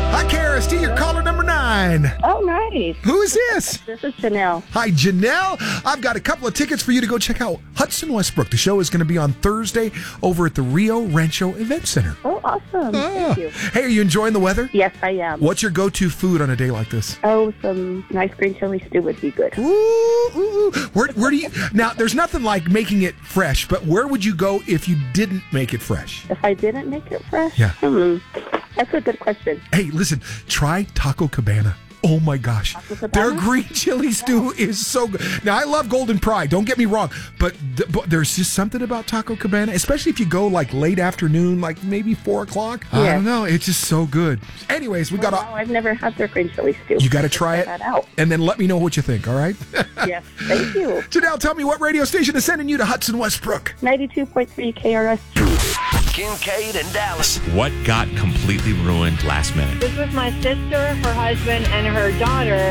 Hi, KRST, you're caller number 9. Oh, nice. Who is this? This is Janelle. Hi, Janelle. I've got a couple of tickets for you to go check out Hudson Westbrook. The show is going to be on Thursday over at the Rio Rancho Event Center. Oh, awesome. Thank you. Hey, are you enjoying the weather? Yes, I am. What's your go-to food on a day like this? Oh, some nice green chili stew would be good. Ooh. Where do you... Now, there's nothing like making it fresh, but where would you go if you didn't make it fresh? If I didn't make it fresh? Yeah. That's a good question. Hey, listen, try Taco Cabana. Oh, my gosh. Their green chili stew is so good. Now, I love Golden Pride. Don't get me wrong. But there's just something about Taco Cabana, especially if you go like late afternoon, like maybe 4 o'clock. Yeah. I don't know. It's just so good. Anyways, we got to... I've never had their green chili stew. You got to try it. That out. And then let me know what you think, all right? Yes, thank you. Janelle, tell me what radio station is sending you to Hudson Westbrook. 92.3 KRST. Kincaid and Dallas. What got completely ruined last minute? This was my sister, her husband, and her daughter.